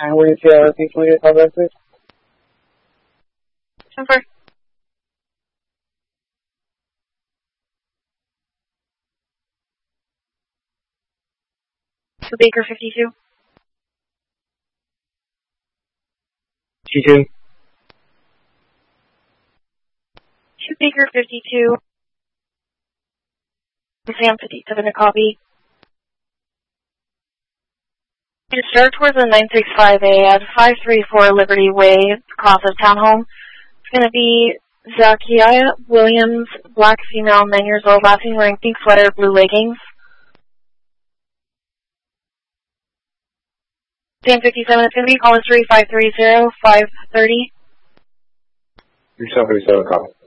And will you see our people get called back, please? Number. To Baker 52. G2. To Baker 52. Sam 57 a copy. You start towards the 965A at 534 Liberty Way, across the townhome. It's going to be Zakiya Williams, black female, 9 years old, last seen wearing pink sweater, blue leggings. Sam 57, it's going to be caller 3530-530. 37, copy.